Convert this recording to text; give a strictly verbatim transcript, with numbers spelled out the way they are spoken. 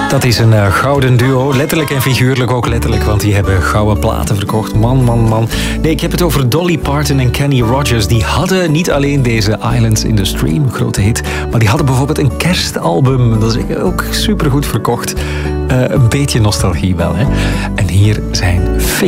Dat is een uh, gouden duo, letterlijk en figuurlijk ook letterlijk, want die hebben gouden platen verkocht. Man, man, man. Nee, ik heb het over Dolly Parton en Kenny Rogers. Die hadden niet alleen deze Islands in the Stream, grote hit, maar die hadden bijvoorbeeld een kerstalbum. Dat is ook supergoed verkocht. Uh, een beetje nostalgie wel, hè. En hier zijn Fix.